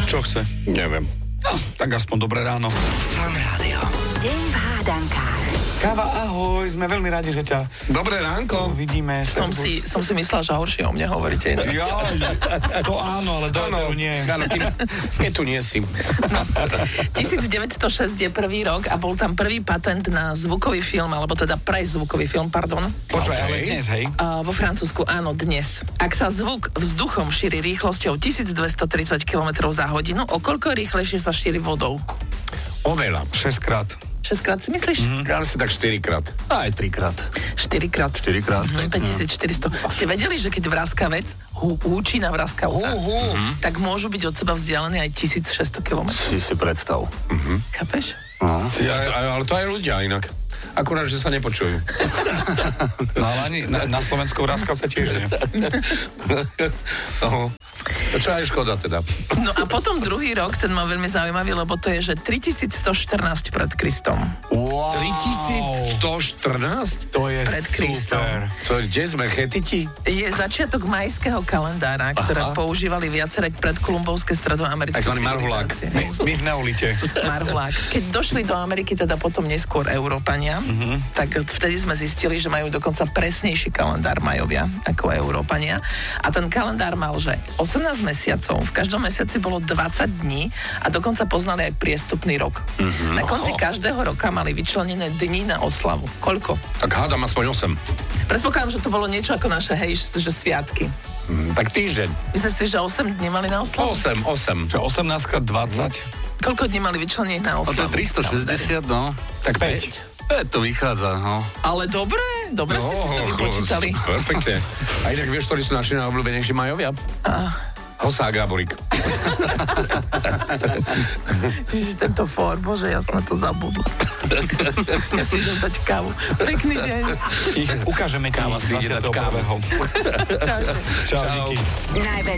Čo chce? Neviem. No, tak aspoň dobré ráno. Fan Rádio. Deň v hádankách. Káva, ahoj, sme veľmi radi, že ťa Dobré ránko. vidíme. Som si myslela, že horšie o mne hovoríte. Ja, to áno, ale do éteru nie. Áno, keď tu nie si. 1906 je prvý rok a bol tam prvý patent na zvukový film, alebo teda pre zvukový film, pardon. Počkaj, ale dnes, hej? Vo Francúzsku, áno, dnes. Ak sa zvuk vzduchom šíri rýchlosťou 1230 km za hodinu, o koľko rýchlejšie sa šíri vodou? Oveľa. 6 krát. 6 krát si myslíš? Ja si tak 4 krát. Aj 3 krát. 4 krát. 4 krát. 5400. Ste vedeli, že keď vraskavec húči na vraskavca, tak môžu byť od seba vzdialení aj 1600 km. Si predstav. Chápeš? Ale to aj ľudia inak. Akurát, že sa nepočujú. No ale ani na Slovensku vraskavca tiež nie. Čo aj škoda teda. No a potom druhý rok, ten má veľmi zaujímavý, lebo to je, že 3114 pred Kristom. Wow. 3114? To je Pred Kristom. super. To je, kde sme, Chetiti? Je začiatok majského kalendára, ktoré používali viaceré predkolumbovské stredoamerické Takzvaný marhulák. civilizácie. My v neolite. Marhulák. Keď došli do Ameriky, teda potom neskôr Európania, tak vtedy sme zistili, že majú dokonca presnejší kalendár majovia ako Európania. A ten kalendár mal, že 18 mesiacov, v každom mesiaci bolo 20 dní a dokonca poznali aj priestupný rok. Na konci každého roka mali vyčlenené dni na oslavu. Koľko? Tak hádam aspoň 8. Predpokladám, že to bolo niečo ako naše, že sviatky. Tak týždeň. Myslíš si, že 8 dní mali na oslavu? 8. Čo 18 krát 20? Koľko dní mali vyčlenených na No to oslavu? je 360, no. Tak 5. To vychádza, no. Ale dobre ste si to vypočítali. Perfektne. A inak vieš, ktorí sú naši najobľúbenejší majovia? Hosa a Gáborík. Ježiš, tento fór, bože, ja som na to zabudla. Ja si idem dať kávu. Pekný deň. Ukážeme ti Káva si ide dať kávu. 21. Čaute. Čau, Díky. Najviac